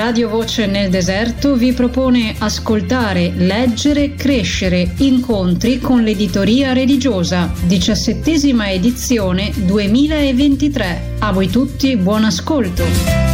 Radio Voce nel Deserto vi propone Ascoltare, leggere, crescere, incontri con l'editoria religiosa, 17ª edizione 2023. A voi tutti, buon ascolto.